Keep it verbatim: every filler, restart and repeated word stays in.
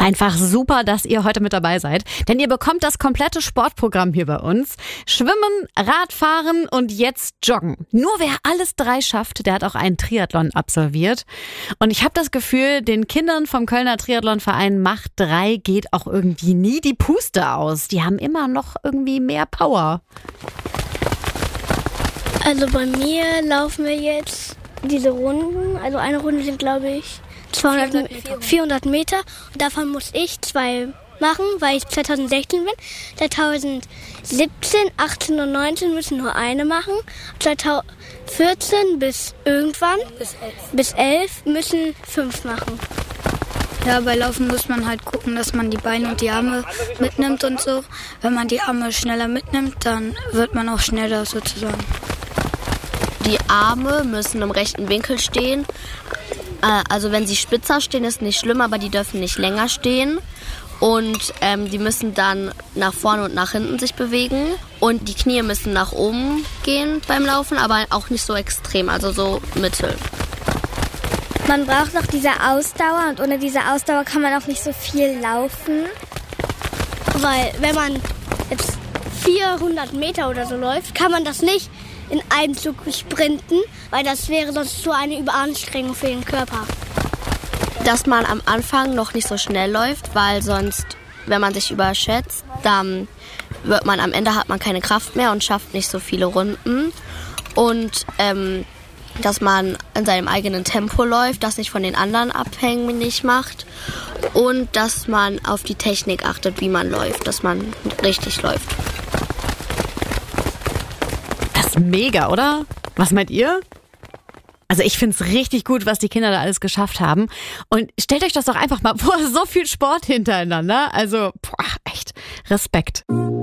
Einfach super, dass ihr heute mit dabei seid, denn ihr bekommt das komplette Sportprogramm hier bei uns. Schwimmen, Radfahren und jetzt Joggen. Nur wer alles drei schafft, der hat auch einen Triathlon absolviert. Und ich habe das Gefühl, den Kindern vom Kölner Triathlonverein Macht drei geht auch irgendwie nie die Puste aus. Die haben immer noch irgendwie mehr Power. Also bei mir laufen wir jetzt diese Runden. Also eine Runde sind, glaube ich, zweihundert, vierhundert Meter. Und davon muss ich zwei machen, weil ich zwanzig sechzehn bin. zwanzig siebzehn, achtzehn und neunzehn müssen nur eine machen. zwanzig vierzehn bis irgendwann, bis elf, bis elf müssen fünf machen. Ja, bei Laufen muss man halt gucken, dass man die Beine und die Arme mitnimmt und so. Wenn man die Arme schneller mitnimmt, dann wird man auch schneller sozusagen. Die Arme müssen im rechten Winkel stehen. Also wenn sie spitzer stehen, ist nicht schlimm, aber die dürfen nicht länger stehen. Und ähm, die müssen dann nach vorne und nach hinten sich bewegen. Und die Knie müssen nach oben gehen beim Laufen, aber auch nicht so extrem, also so mittel. Man braucht noch diese Ausdauer und ohne diese Ausdauer kann man auch nicht so viel laufen. Weil wenn man jetzt vierhundert Meter oder so läuft, kann man das nicht in einem Zug sprinten, weil das wäre sonst so eine Überanstrengung für den Körper. Dass man am Anfang noch nicht so schnell läuft, weil sonst, wenn man sich überschätzt, dann wird man am Ende hat man keine Kraft mehr und schafft nicht so viele Runden. Und ähm, dass man in seinem eigenen Tempo läuft, das nicht von den anderen abhängig macht. Und dass man auf die Technik achtet, wie man läuft, dass man richtig läuft. Das ist mega, oder? Was meint ihr? Also ich finde es richtig gut, was die Kinder da alles geschafft haben. Und stellt euch das doch einfach mal vor, so viel Sport hintereinander. Also, boah, echt Respekt.